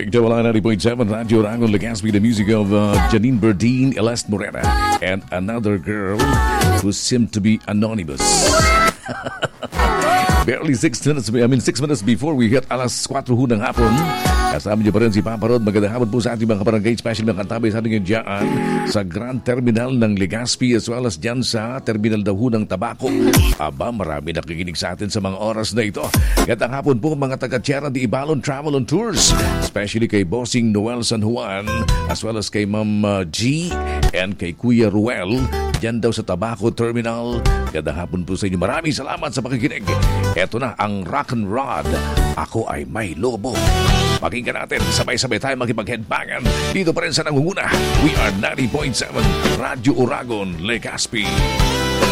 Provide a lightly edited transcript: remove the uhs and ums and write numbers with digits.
Jawala 90.7 Radio Ragon Legazpi, the music of Janine Berdine, Celeste Morena, and another girl who seemed to be anonymous. Barely 6 minutes before we hit alas 4 ng hapon. Kasama niyo pa rin si Papa Rod. Magandang hapon po sa ating mga kabarangay, special mga kantabay sa ating dyan sa Grand Terminal ng Legazpi as well as dyan sa Terminal daw ng Tabaco. Aba, marami nakikinig sa atin sa mga oras na ito. Gandang hapon po mga taga-Tierra de Ibalon Travel and Tours, especially kay Bossing Noel San Juan as well as kay Ma'am G and kay Kuya Ruel dyan daw sa Tabaco Terminal. Gandang hapon po sa inyo. Maraming salamat sa pakikinig. Eto na ang Rock and Rod, Ako Ay May Lobo. Pakinggan natin, sabay-sabay tayo makipag-headbangan dito pa rin sa Nangunguna. We are 90.7 Radio Uragon, Legazpi.